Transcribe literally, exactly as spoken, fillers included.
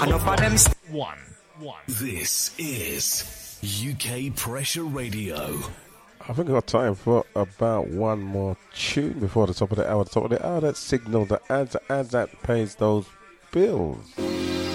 Enough of them st- One. One. This is U K Pressure Radio. I think I've got time for about one more tune before the top of the hour. The top of the hour, that signal, the ads, the ads that pays those bills.